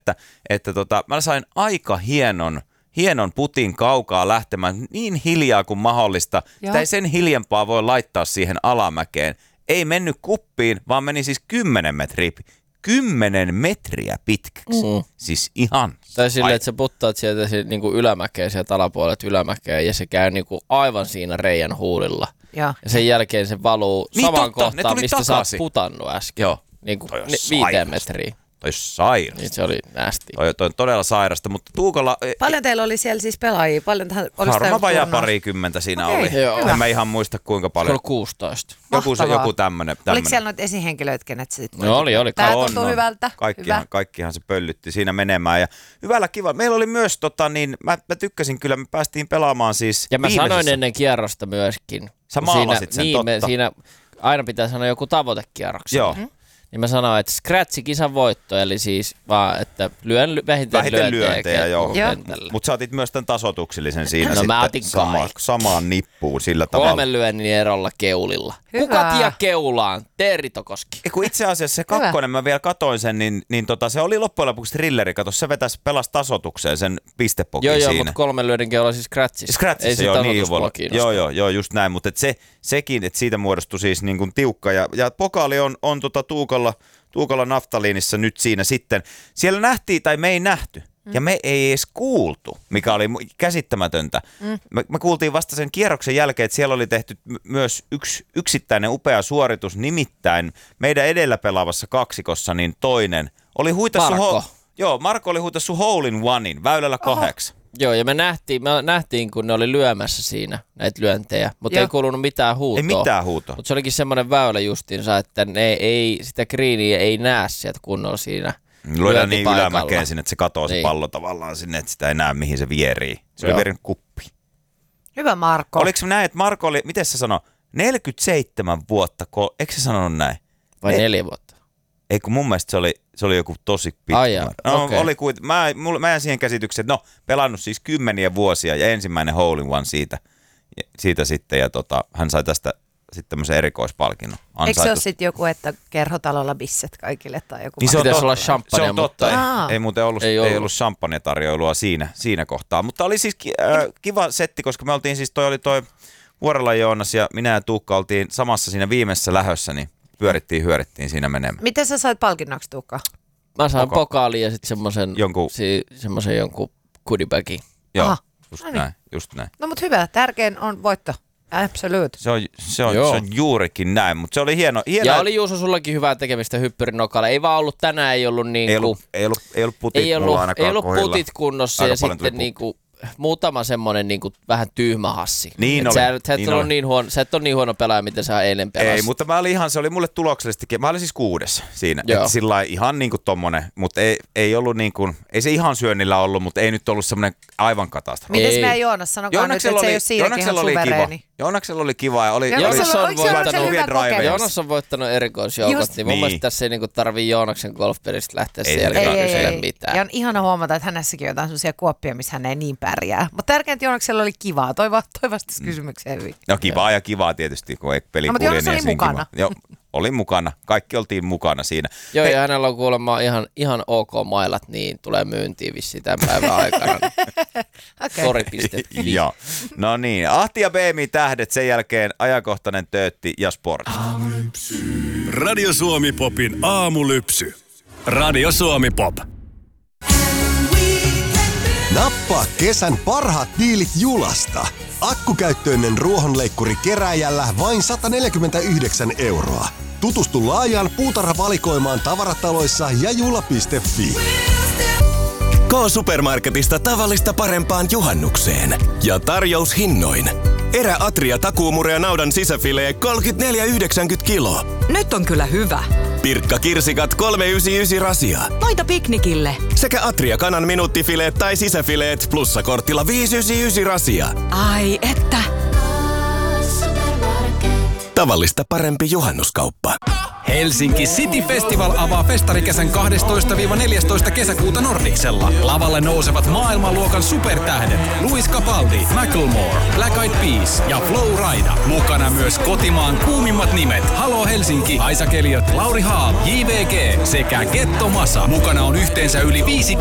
että mä sain aika hienon putin kaukaa lähtemään niin hiljaa kuin mahdollista. Sitä ei sen hiljempaa voi laittaa siihen alamäkeen. Ei mennyt kuppiin, vaan meni siis 10 metriä. 10 metriä pitkäksi. Siis ihan. Tai silleen, että sä puttaat sieltä niinku ylämäkeen, sieltä alapuolelta ylämäkeen, ja se käy niinku aivan siinä reijän huulilla. Ja sen jälkeen se valuu samaan kohtaan, mistä sä oot putannut äsken. Joo. Niinku 5 metriä. Toi sairasta. Niin se oli nästi. Toi on todella sairasta, mutta Tuukalla... Paljon teillä oli siellä siis pelaajia? Varmaan vajaa parikymmentä siinä oli. Joo. En mä ihan muista kuinka paljon. Se oli 16. Joku tämmönen. Oliko siellä noita esihenkilöitä, kenet se sitten? No oli. Tää tuntuu hyvältä. Kaikkihan se pöllytti siinä menemään. Ja hyvällä kiva. Meillä oli myös, mä tykkäsin kyllä, me päästiin pelaamaan siis ja mä sanoin ennen kierrosta myöskin. Sä maalasit sen, totta. Siinä aina pitää sanoa joku tavoitekierroksen. Joo. Niin mä sanoin, että scratch-kisan voitto, eli siis vaan, että lyön vähiten lyöntejä Mutta sä otit myös tämän tasoituksellisen siinä no, sitten mä otin samaan nippuun sillä tavalla. 3 lyönnin erolla keulilla. Hyvä. Kuka tie keulaan? Teeri Tokoski. Kun itse asiassa se kakkonen, mä vielä katoin sen, niin se oli loppujen lopuksi thrilleri. Kato, se pelasi tasoitukseen sen pistepokin siinä. Joo, mutta 3 lyönnin keula siis scratchissa. Scratchissa, joo, niin joo, just näin. Mutta sekin, että siitä muodostui siis niin kuin tiukka. Ja pokaali on Tuukalla naftaliinissa nyt siinä sitten. Siellä nähtiin, tai me ei nähty. Ja me ei edes kuultu, mikä oli käsittämätöntä. Me kuultiin vasta sen kierroksen jälkeen, että siellä oli tehty myös yksi yksittäinen upea suoritus, nimittäin meidän edellä pelaavassa kaksikossa, niin toinen oli huitassu... Marko oli huitassu hole in onein, väylällä 8. Joo, ja me nähtiin, kun ne oli lyömässä siinä näitä lyöntejä, mutta ei kuulunut mitään huutoa. Ei mitään huutoa. Mutta se olikin semmoinen väylä justiinsa, että sitä greeniä ei näe sieltä kunnolla siinä. Luodaan niin ylämäkeen sinne, että se katoo se pallo tavallaan sinne, että sitä ei näe mihin se vierii. Se oli vierin kuppi. Hyvä Marko. Oliko näin, että Marko oli, miten se sanoi, 47 vuotta, eikö se sanonut näin? Vai 4 vuotta? Ei, kun mun mielestä se oli joku tosi pitkä. Mä jäin siihen käsitykseen, että pelannut siis 10 vuosia ja ensimmäinen hole in one siitä sitten, ja hän sai tästä sitten tämmöisen erikoispalkinnon. Eikö se ole sitten joku, että kerhotalolla bisset kaikille tai joku? Niin pitäisi olla champagne, se on totta. Ei muuten ollut champagne-tarjoilua siinä kohtaa. Mutta oli siis kiva setti, koska me oltiin siis, toi Vuorella Joonas ja minä ja Tuukka oltiin samassa siinä viimeisessä lähössä, niin hyörittiin siinä menemään. Miten sä sait palkinnoksi, Tuukka? Mä sain pokaaliin ja sitten semmoisen jonkun goodiebagin. Joo, just näin. No mut hyvä, tärkein on voitto. Absolute. Se on juurikin näin, mutta se oli hieno. Ja oli Juuso sullakin hyvää tekemistä hyppyrin nokalla. Ei vaan ollut tänään, ei ollut putit mulla ainakaan ei ollut kohdilla. Putit kunnossa ja sitten niinku muutama semmoinen niinku vähän tyhmä hassi. Niin oli. Sä et ole niin huono pelaaja, miten sä eilen pelasit. Ei, mutta se oli mulle tuloksellisestikin. Mä olin siis 6 siinä. Että sillä ihan niinku tommonen, mutta ei ollut niinku, ei se ihan syönnillä ollut, mutta ei nyt ollut semmoinen aivan katastrofi. Mites meidän Joonas sanokaa nyt, että se ei ole siinäkin ihan suvereeni. Joonaksella oli kiva ja oli Joonas on voittanut erikoisjoukot, niin mun mielestä tässä ei niinku tarvii Joonaksen golfperistä lähteä sen jälkeen kysellä mitään. Ja on ihana huomata, että hänessäkin on jotain sellaisia kuoppia, missä hän ei niin pärjää. Mutta tärkeintä, että Joonaksella oli kivaa. Toi vastasi kysymykseen hyvin. No kivaa tietysti, kun ei peli kulje. Mutta Joonas oli mukana. Joo, oli mukana. Kaikki oltiin mukana siinä. Joo, ja hänellä on kuulemma ihan ok mailat, niin tulee myyntiin vissiin tämän päivän aikana. Sori.fi. Joo. No niin, Ahti ja Beemi tähdet, sen jälkeen ajankohtainen töötti ja sport. Radio Suomi Popin aamulypsy. Radio Suomi Pop. Nappaa kesän parhaat diilit Julasta. Akkukäyttöinen ruohonleikkuri kerääjällä vain 149 €. Tutustu laajaan puutarhavalikoimaan tavarataloissa ja jula.fi. K-supermarketista tavallista parempaan juhannukseen. Ja tarjoushinnoin. Atria takuumurea naudan sisäfilee 34,90 kilo. Nyt on kyllä hyvä. Pirkka kirsikat 3,99 rasia. Noita piknikille. Sekä Atria kanan minuuttifileet tai sisäfileet plussakortilla 5,99 rasia. Ai että. Tavallista parempi juhannuskauppa. Helsinki City Festival avaa festarikesän 12-14 kesäkuuta Nordicsella. Lavalle nousevat maailmanluokan supertähdet Luis Capaldi, Macklemore, Black Eyed Peas ja Flow Rida. Mukana myös kotimaan kuumimmat nimet Halo Helsinki, Isaac Elliot, Lauri Haal, JVG sekä Getto Masa. Mukana on yhteensä yli 50